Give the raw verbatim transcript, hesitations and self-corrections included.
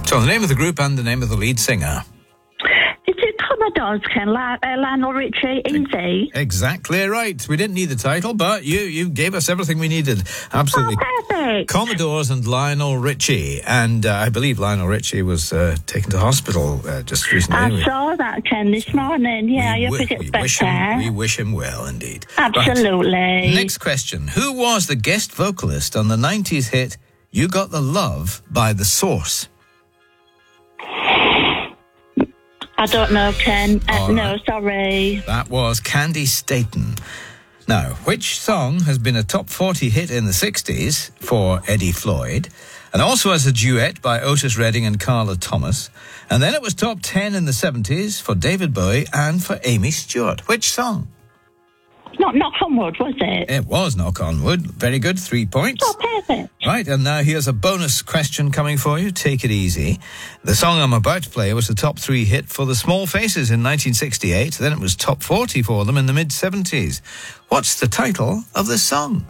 So the name of the group and the name of the lead singer. Is it Commodores, Ken? La- uh, Lionel Richie, easy? Exactly right. We didn't need the title, but you, you gave us everything we needed. Absolutely. Oh, perfect. Commodores and Lionel Richie. And uh, I believe Lionel Richie was uh, taken to hospital uh, just recently. I saw that, Ken, this morning. Yeah, we, I hope wi- he gets we better. wish him, we wish him well, indeed. Absolutely. Right. Next question. Who was the guest vocalist on the nineties hit You Got the Love by The Source? I don't know, Ken. Uh, All no, right. sorry. That was Candy Staton. Now, which song has been a top forty hit in the sixties for Eddie Floyd, and also as a duet by Otis Redding and Carla Thomas, and then it was top ten in the seventies for David Bowie and for Amy Stewart? Which song? Not Knock on Wood, was it? It was Knock on Wood. Very good, three points. Oh, perfect. Right, and now here's a bonus question coming for you. Take it easy. The song I'm about to play was the top three hit for the Small Faces in nineteen sixty-eight. Then it was top forty for them in the mid-seventies. What's the title of this song?